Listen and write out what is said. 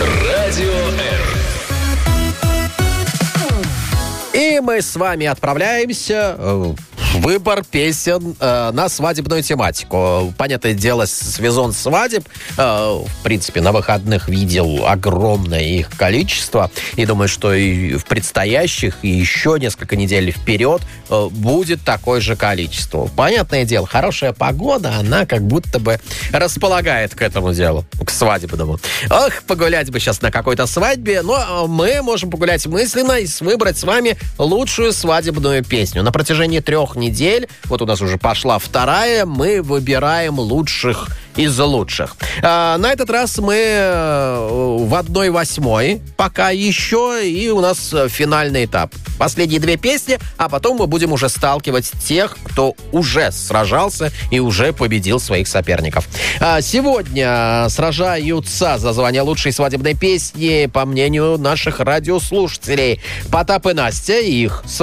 Радио М. И мы с вами отправляемся в выбор песен на свадебную тематику. Понятное дело, сезон свадеб, в принципе, на выходных видел огромное их количество. И думаю, что и в предстоящих, и еще несколько недель вперед будет такое же количество. Понятное дело, хорошая погода, она как будто бы располагает к этому делу, к свадебному. Ох, погулять бы сейчас на какой-то свадьбе, но мы можем погулять мысленно и выбрать с вами лучшую свадебную песню. На протяжении 3 недель, вот у нас уже пошла 2, мы выбираем лучших из лучших. На этот раз мы в 1/8 пока еще, и у нас финальный этап. Последние 2 песни, а потом мы будем уже сталкивать тех, кто уже сражался и уже победил своих соперников. Сегодня сражаются за звание лучшей свадебной песни, по мнению наших радиослушателей, Потап и Настя и их